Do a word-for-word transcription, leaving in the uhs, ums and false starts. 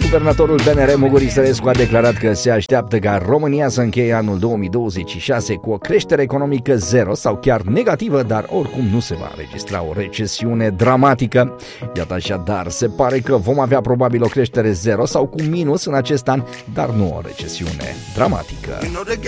Guvernatorul B N R Muguri Sărescu a declarat că se așteaptă ca România să încheie anul două mii douăzeci și șase cu o creștere economică zero sau chiar negativă, dar oricum nu se va înregistra o recesiune dramatică. Iată așadar, se pare că vom avea probabil o creștere zero sau cu minus în acest an, dar nu o recesiune dramatică.